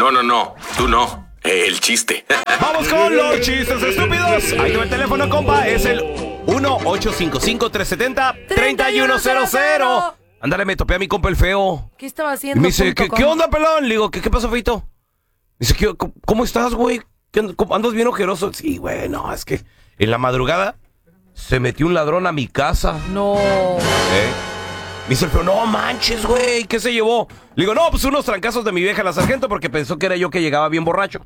No. Tú no. El chiste. Vamos con los chistes estúpidos. Ahí va el teléfono, compa. Es el 1-855-370-3100. Ándale, me topé a mi compa el feo. ¿Qué estaba Y haciendo? me dice, ¿qué onda, pelón? Le digo, ¿qué pasó, feito? Me dice, ¿cómo estás, güey? ¿Andas bien ojeroso? Sí, güey, no, es que en la madrugada se metió un ladrón a mi casa. No. Me dice el feo, no manches, güey, ¿qué se llevó? Le digo, no, pues unos trancazos de mi vieja la sargento porque pensó que era yo que llegaba bien borracho.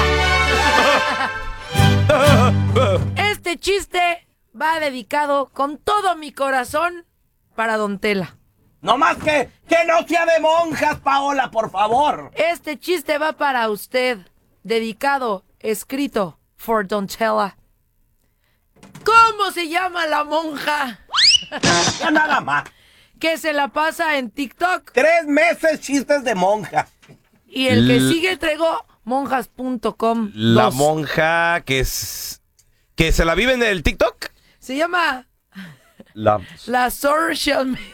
Este chiste va dedicado con todo mi corazón para Don Tela. No más que no sea de monjas, Paola, por favor. Este chiste va para usted, dedicado, escrito, for Don Tela. ¿Cómo se llama la monja? Ya nada más. Que se la pasa en TikTok. 3 meses chistes de monja. Y el que sigue entregó monjas.com. La monja que se la vive en el TikTok. Se llama La social media.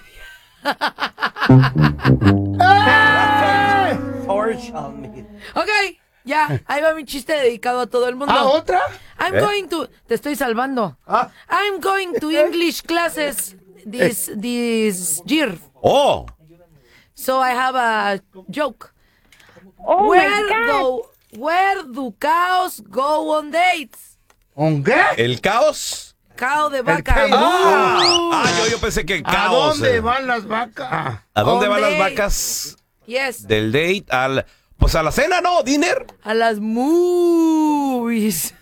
Social media. Ok, ya, ahí va mi chiste dedicado a todo el mundo. ¿Ah, otra? I'm going to... Te estoy salvando. I'm going to English classes this year. Oh. So I have a joke. Oh, Where do cows go on dates? ¿On qué? ¿El caos? Cow de vaca. Yo pensé que el ¿A caos. dónde van las vacas? ¿A dónde On van las date. vacas? Yes. Del date pues a la cena, ¿no? ¿Dinner? A las movies.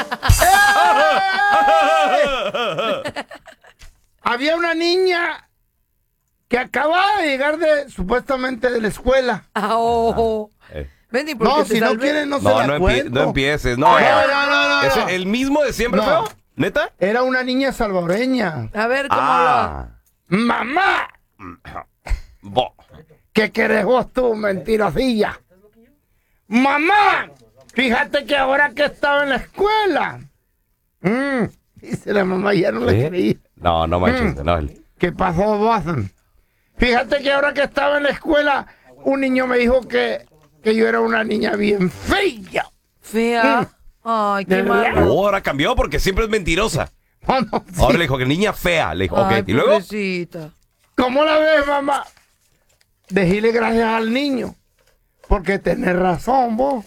Había una niña que acababa de llegar supuestamente de la escuela. Benny, ¿por No, qué te si no salvé? quieres, no se la cuento. No empieces. No. No. ¿Es el mismo de siempre, No. feo? ¿Neta? Era una niña salvadoreña. A ver, ¿cómo lo...? ¡Mamá! ¿Qué querés vos tú, mentirosilla? ¡Mamá! Fíjate que ahora que estaba en la escuela. Dice la mamá, ya no le creí. No manches. No. ¿Qué pasó, Boston? Fíjate que ahora que estaba en la escuela, un niño me dijo que yo era una niña bien fea. ¿Fea? Ay, qué mal. Ahora cambió porque siempre es mentirosa. Ahora le dijo que niña fea. Le dijo, ok. Ay, ¿Y luego? pobrecita. ¿Cómo la ves, mamá? Decirle gracias al niño. Porque tenés razón, vos.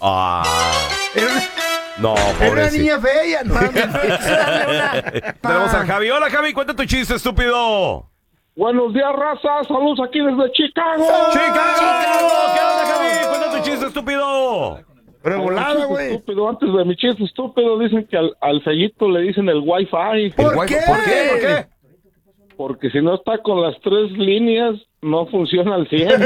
No, Era una pobrecito. niña fea, no. Tenemos al Javi. Hola, Javi, cuenta tu chiste, estúpido. Buenos días, raza. Saludos aquí desde Chicago. ¡Chicago! ¿Qué onda, Javi? Cuenta tu chiste, estúpido. Revolada, güey. Estúpido, antes de mi chiste estúpido, dicen que al fellito le dicen el Wi-Fi. ¿Por qué? ¿Por qué? Porque si no está con las 3 líneas, no funciona al 100.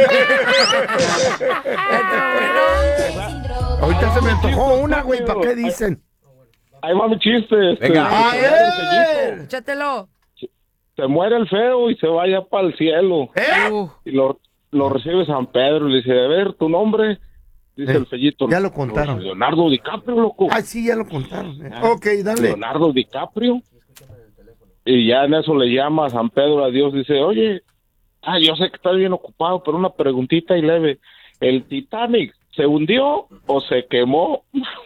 Ahorita se me antojó una, güey. ¿Para qué dicen? Ahí va mi chiste. Venga. A ver. Échatelo. Se muere el feo y se vaya para el cielo. Y lo recibe San Pedro y le dice, a ver, ¿tu nombre? Dice el fellito. Ya lo contaron. Leonardo DiCaprio, loco. Ay, sí, ya lo contaron. Ok, dale. Leonardo DiCaprio. Y ya en eso le llama a San Pedro a Dios, dice, oye, yo sé que estás bien ocupado, pero una preguntita y leve. ¿El Titanic se hundió o se quemó?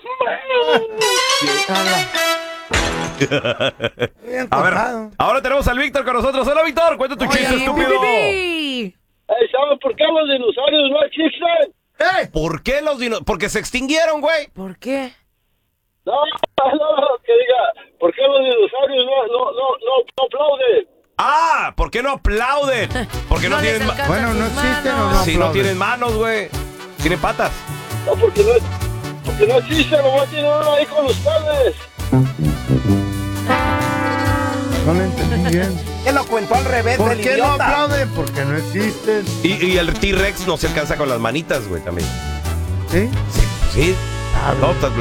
A ver, ahora tenemos al Víctor con nosotros. Hola, Víctor, cuenta tu chiste, estúpido. ¿Sabes por qué los dinosaurios no existen? ¿Por qué los dinosaurios? Porque se extinguieron, güey. ¿Por qué? No, que diga, ¿por qué los dinosaurios no aplauden? ¿Por qué no aplauden? Porque no tienen manos. Bueno, no existen o no. Si no tienen manos, güey. Tienen patas. No, porque no existen, nomás tienen uno ahí con ustedes. No lo entendí bien. Él lo cuentó al revés ¿Por del qué no idiota. aplauden? Porque no existen. Y el T-Rex no se alcanza con las manitas, güey, también. ¿Sí? Sí. No,